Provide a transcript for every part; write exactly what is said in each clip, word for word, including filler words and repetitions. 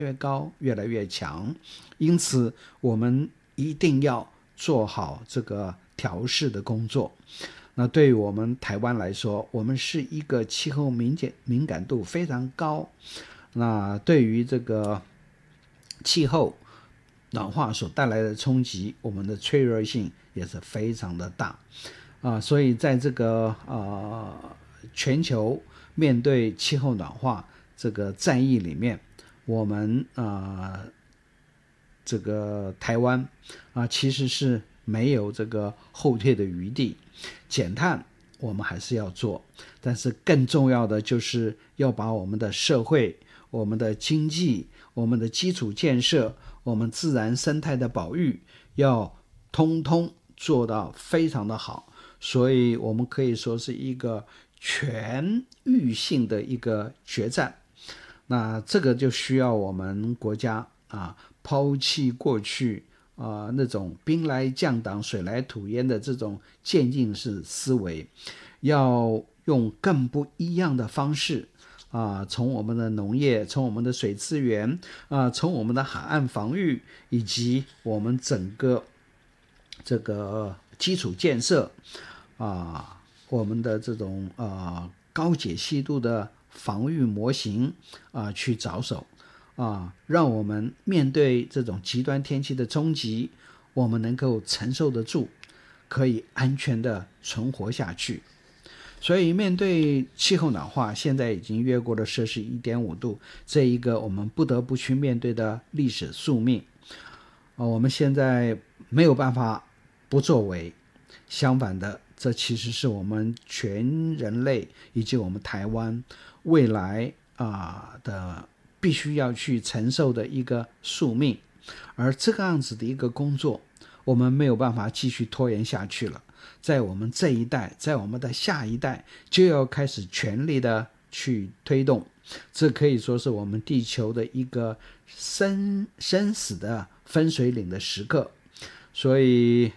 越高，越来越强。因此我们一定要做好这个调试的工作。那对于我们台湾来说，我们是一个气候敏感敏感度非常高，那对于这个气候暖化所带来的冲击，我们的脆弱性也是非常的大啊。所以在这个呃全球面对气候暖化这个战役里面，我们啊、呃、这个台湾啊、呃、其实是没有这个后退的余地。减碳我们还是要做，但是更重要的就是要把我们的社会、我们的经济、我们的基础建设、我们自然生态的保育要通通做到非常的好。所以我们可以说是一个全域性的一个决战。那这个就需要我们国家啊抛弃过去啊、呃、那种兵来将挡水来土掩的这种渐进式思维，要用更不一样的方式啊，从我们的农业，从我们的水资源啊，从我们的海岸防御，以及我们整个这个基础建设啊，我们的这种啊高解析度的防御模型啊去着手啊，让我们面对这种极端天气的冲击，我们能够承受得住，可以安全的存活下去。所以面对气候暖化，现在已经越过了摄氏 一点五 度这一个我们不得不去面对的历史宿命、呃、我们现在没有办法不作为，相反的，这其实是我们全人类以及我们台湾未来、呃、的必须要去承受的一个宿命。而这个样子的一个工作，我们没有办法继续拖延下去了，在我们这一代，在我们的下一代就要开始全力的去推动。这可以说是我们地球的一个生生死的分水岭的时刻。所以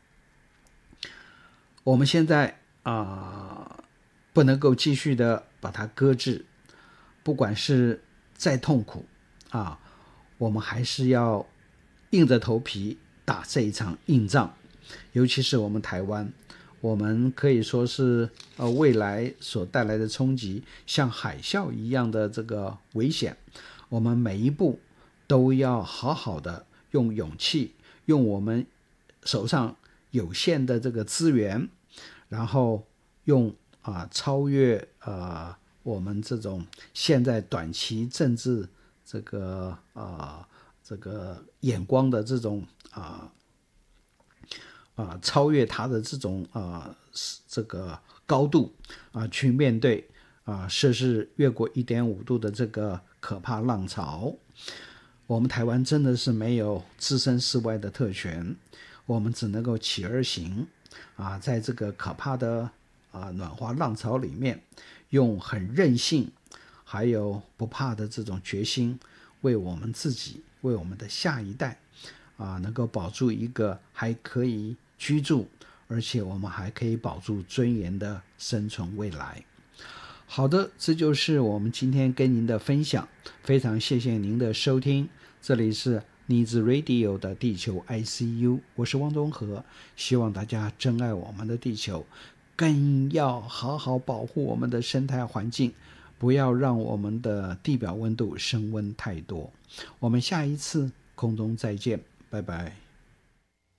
我们现在啊、呃，不能够继续的把它搁置，不管是再痛苦啊，我们还是要硬着头皮打这一场硬仗。尤其是我们台湾，我们可以说是呃未来所带来的冲击像海啸一样的这个危险，我们每一步都要好好的用勇气，用我们手上有限的这个资源，然后用啊、呃、超越呃我们这种现在短期政治这个啊、呃、这个眼光的这种啊啊、呃、超越它的这种啊、呃、这个高度啊、呃、去面对啊摄氏越过 一点五 度的这个可怕浪潮。我们台湾真的是没有置身事外的特权，我们只能够起而行啊，在这个可怕的啊暖化浪潮里面，用很韧性还有不怕的这种决心，为我们自己，为我们的下一代啊，能够保住一个还可以居住，而且我们还可以保住尊严的生存未来。好的，这就是我们今天跟您的分享，非常谢谢您的收听，这里是妮子 Radio 的地球 I C U， 我是汪东和，希望大家珍爱我们的地球，更要好好保护我们的生态环境，不要让我们的地表温度升温太多。我们下一次空中再见，拜拜。